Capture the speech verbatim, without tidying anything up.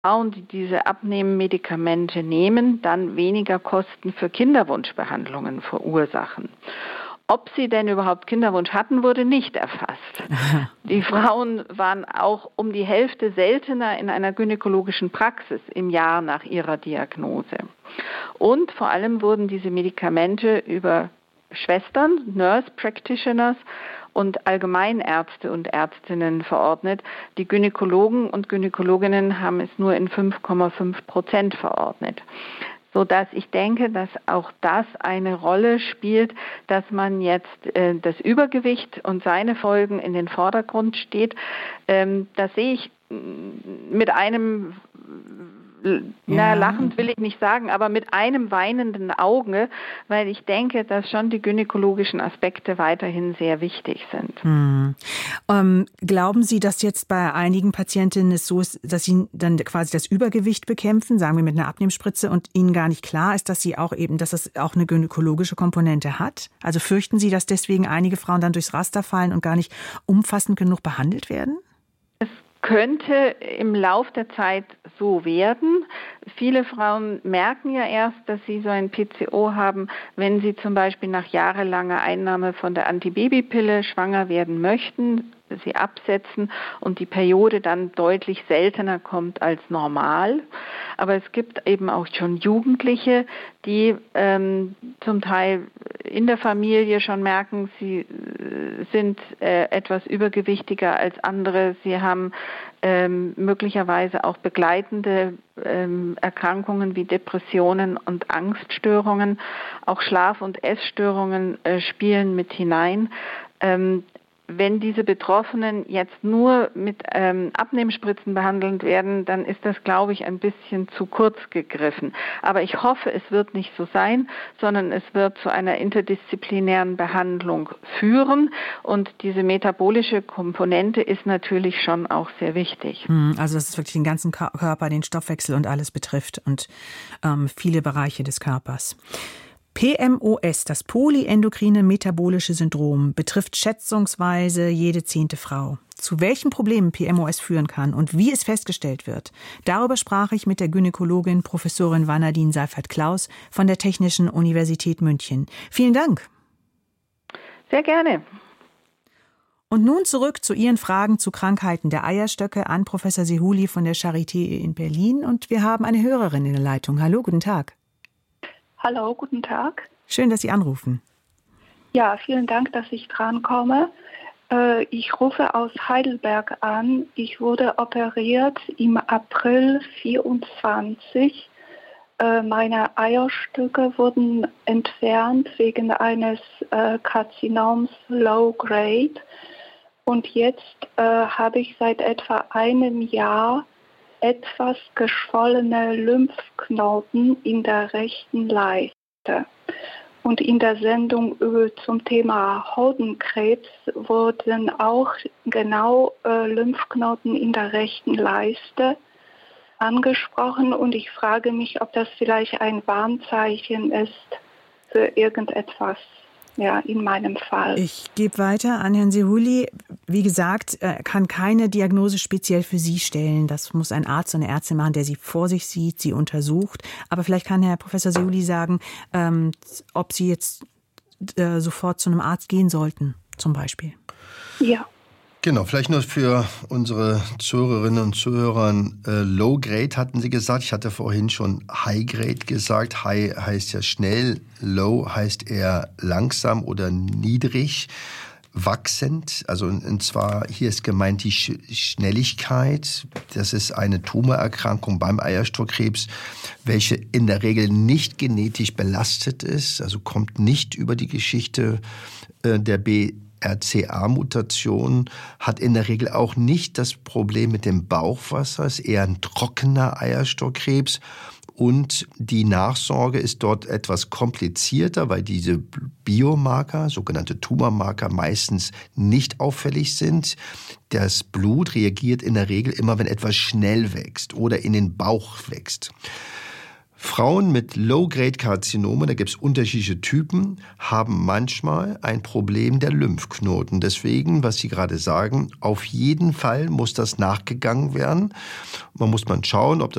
Frauen, die diese Abnehmmedikamente nehmen, dann weniger Kosten für Kinderwunschbehandlungen verursachen. Ob sie denn überhaupt Kinderwunsch hatten, wurde nicht erfasst. Die Frauen waren auch um die Hälfte seltener in einer gynäkologischen Praxis im Jahr nach ihrer Diagnose. Und vor allem wurden diese Medikamente über Schwestern, Nurse Practitioners und Allgemeinärzte und Ärztinnen verordnet. Die Gynäkologen und Gynäkologinnen haben es nur in fünf Komma fünf Prozent verordnet. Sodass ich denke, dass auch das eine Rolle spielt, dass man jetzt äh, das Übergewicht und seine Folgen in den Vordergrund steht. Ähm, das sehe ich mit einem, na, ja. lachend will ich nicht sagen, aber mit einem weinenden Auge, weil ich denke, dass schon die gynäkologischen Aspekte weiterhin sehr wichtig sind. Hm. Ähm, glauben Sie, dass jetzt bei einigen Patientinnen es so ist, dass sie dann quasi das Übergewicht bekämpfen, sagen wir mit einer Abnehmspritze, und ihnen gar nicht klar ist, dass sie auch eben, dass es auch eine gynäkologische Komponente hat? Also fürchten Sie, dass deswegen einige Frauen dann durchs Raster fallen und gar nicht umfassend genug behandelt werden? Könnte im Lauf der Zeit so werden. Viele Frauen merken ja erst, dass sie so ein P C O haben, wenn sie zum Beispiel nach jahrelanger Einnahme von der Antibabypille schwanger werden möchten, sie absetzen und die Periode dann deutlich seltener kommt als normal. Aber es gibt eben auch schon Jugendliche, die ähm, zum Teil in der Familie schon merken, sie äh, sind äh, etwas übergewichtiger als andere. Sie haben ähm, möglicherweise auch begleitende ähm, Erkrankungen wie Depressionen und Angststörungen. Auch Schlaf- und Essstörungen äh, spielen mit hinein. Ähm, Wenn diese Betroffenen jetzt nur mit ähm, Abnehmspritzen behandelt werden, dann ist das, glaube ich, ein bisschen zu kurz gegriffen. Aber ich hoffe, es wird nicht so sein, sondern es wird zu einer interdisziplinären Behandlung führen. Und diese metabolische Komponente ist natürlich schon auch sehr wichtig. Also dass es wirklich den ganzen Körper, den Stoffwechsel und alles betrifft und ähm, viele Bereiche des Körpers. P M O S, das polyendokrine metabolische Syndrom, betrifft schätzungsweise jede zehnte Frau. Zu welchen Problemen P M O S führen kann und wie es festgestellt wird, darüber sprach ich mit der Gynäkologin Professorin Vanadine Seyffert-Klaus von der Technischen Universität München. Vielen Dank. Sehr gerne. Und nun zurück zu Ihren Fragen zu Krankheiten der Eierstöcke an Professor Sehouli von der Charité in Berlin. Und wir haben eine Hörerin in der Leitung. Hallo, guten Tag. Hallo, guten Tag. Schön, dass Sie anrufen. Ja, vielen Dank, dass ich drankomme. Äh, ich rufe aus Heidelberg an. Ich wurde operiert im April vierundzwanzig. Äh, meine Eierstöcke wurden entfernt wegen eines äh, Karzinoms Low Grade. Und jetzt äh, habe ich seit etwa einem Jahr etwas geschwollene Lymphknoten in der rechten Leiste. Und in der Sendung zum Thema Hodenkrebs wurden auch genau äh, Lymphknoten in der rechten Leiste angesprochen. Und ich frage mich, ob das vielleicht ein Warnzeichen ist für irgendetwas. Ja, in meinem Fall. Ich gebe weiter an Herrn Sehouli. Wie gesagt, er kann keine Diagnose speziell für Sie stellen. Das muss ein Arzt und eine Ärztin machen, der Sie vor sich sieht, Sie untersucht. Aber vielleicht kann Herr Professor Sehouli sagen, ähm, ob Sie jetzt äh, sofort zu einem Arzt gehen sollten, zum Beispiel. Ja. Genau, vielleicht nur für unsere Zuhörerinnen und Zuhörer. Äh, Low Grade hatten Sie gesagt. Ich hatte vorhin schon High Grade gesagt. High heißt ja schnell, Low heißt eher langsam oder niedrig, wachsend. Also und zwar hier ist gemeint die Sch- Schnelligkeit. Das ist eine Tumorerkrankung beim Eierstockkrebs, welche in der Regel nicht genetisch belastet ist. Also kommt nicht über die Geschichte äh, der B R C A-Mutation, hat in der Regel auch nicht das Problem mit dem Bauchwasser, ist eher ein trockener Eierstockkrebs. Und die Nachsorge ist dort etwas komplizierter, weil diese Biomarker, sogenannte Tumormarker, meistens nicht auffällig sind. Das Blut reagiert in der Regel immer, wenn etwas schnell wächst oder in den Bauch wächst. Frauen mit Low-Grade-Karzinome, da gibt es unterschiedliche Typen, haben manchmal ein Problem der Lymphknoten. Deswegen, was Sie gerade sagen, auf jeden Fall muss das nachgegangen werden. Man muss mal schauen, ob das